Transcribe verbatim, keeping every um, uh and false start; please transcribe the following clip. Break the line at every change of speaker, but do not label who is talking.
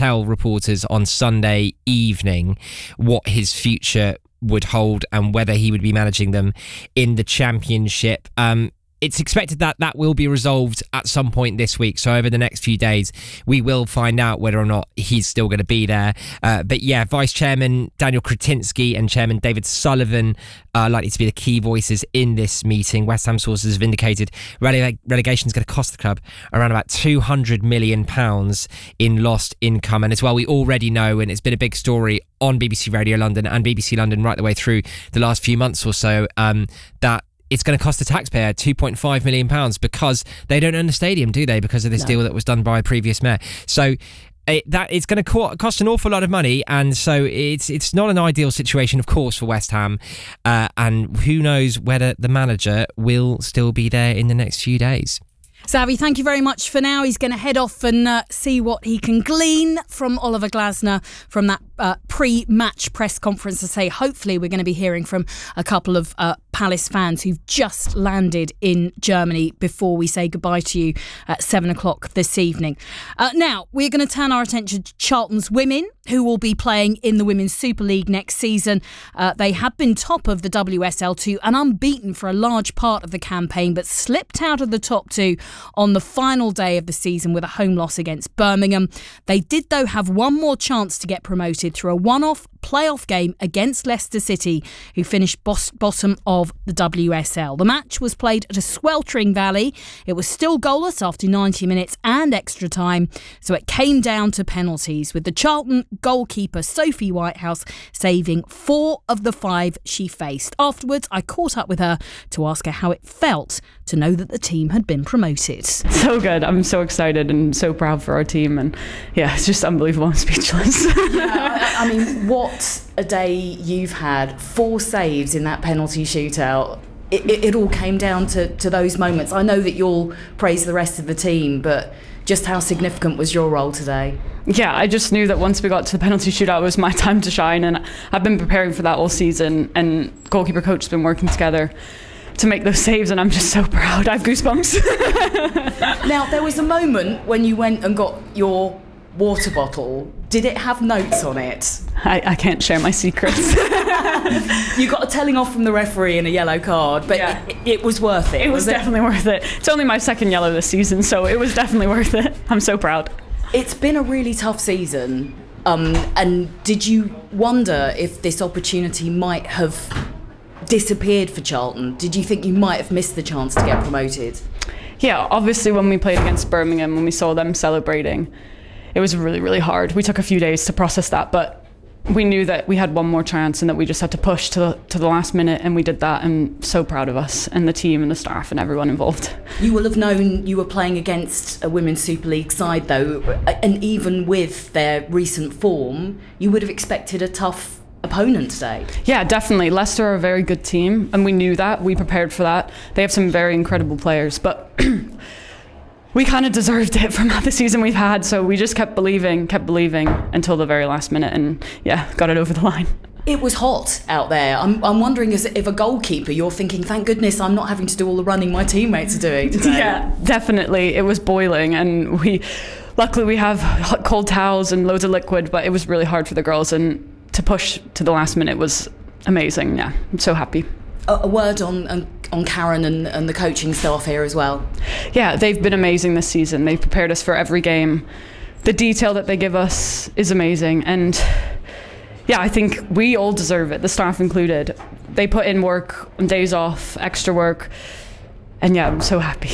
tell reporters on Sunday evening what his future would hold and whether he would be managing them in the Championship. Um, It's expected that that will be resolved at some point this week. So over the next few days, we will find out whether or not he's still going to be there. Uh, but yeah, Vice Chairman Daniel Kretinsky and Chairman David Sullivan are likely to be the key voices in this meeting. West Ham sources have indicated rele- relegation is going to cost the club around about two hundred million pounds in lost income. And as well, we already know, and it's been a big story on B B C Radio London and B B C London right the way through the last few months or so, um, that it's going to cost the taxpayer two point five million pounds because they don't own the stadium, do they? Because of this no. deal that was done by a previous mayor. So it, that it's going to co- cost an awful lot of money, and so it's it's not an ideal situation, of course, for West Ham. Uh, and who knows whether the manager will still be there in the next few days.
Xavi, thank you very much for now. He's going to head off and uh, see what he can glean from Oliver Glasner from that uh, pre-match press conference. To say, hopefully we're going to be hearing from a couple of uh, Palace fans who've just landed in Germany before we say goodbye to you at seven o'clock this evening. Uh, now, we're going to turn our attention to Charlton's women, who will be playing in the Women's Super League next season. Uh, they have been top of the W S L two and unbeaten for a large part of the campaign, but slipped out of the top two on the final day of the season with a home loss against Birmingham. They did, though, have one more chance to get promoted through a one-off playoff game against Leicester City, who finished bos- bottom of the W S L. The match was played at a sweltering Valley. It was still goalless after ninety minutes and extra time, so it came down to penalties, with the Charlton goalkeeper Sophie Whitehouse saving four of the five she faced. Afterwards, I caught up with her to ask her how it felt to know that the team had been promoted.
So good. I'm so excited and so proud for our team, and yeah, it's just unbelievable. I'm speechless.
Yeah, I mean, what a day you've had. Four saves in that penalty shootout. It, it, it all came down to, to those moments. I know that you'll praise the rest of the team, but just how significant was your role today?
Yeah, I just knew that once we got to the penalty shootout, it was my time to shine, and I've been preparing for that all season, and goalkeeper coach has been working together to make those saves, and I'm just so proud. I have goosebumps. Now,
there was a moment when you went and got your water bottle. Did it have notes on it?
I, I can't share my secrets.
You got a telling off from the referee and a yellow card, but yeah. it, it was worth it.
It was, was definitely it? worth it. It's only my second yellow this season, so it was definitely worth it. I'm so proud.
It's been a really tough season, um, and did you wonder if this opportunity might have disappeared for Charlton? Did you think you might have missed the chance to get promoted?
Yeah, obviously when we played against Birmingham, when we saw them celebrating, it was really, really hard. We took a few days to process that, but we knew that we had one more chance and that we just had to push to the, to the last minute, and we did that. And so proud of us and the team and the staff and everyone involved.
You will have known you were playing against a Women's Super League side, though, and even with their recent form, you would have expected a tough opponent today.
Yeah, definitely. Leicester are a very good team, and we knew that. We prepared for that. They have some very incredible players, but we kind of deserved it from the season we've had, so we just kept believing, kept believing until the very last minute, and yeah, got it over the line.
It was hot out there. I'm, I'm wondering, as if a goalkeeper, you're thinking, thank goodness I'm not having to do all the running my teammates are doing today.
Yeah, definitely. It was boiling, and we, luckily we have hot, cold towels and loads of liquid, but it was really hard for the girls, and to push to the last minute was amazing. Yeah, I'm so happy.
A, a word on, on on Karen and, and the coaching staff here as well.
Yeah, they've been amazing this season. They've prepared us for every game. The detail that they give us is amazing, and yeah, I think we all deserve it, the staff included. They put in work on days off, extra work, and yeah, I'm so happy.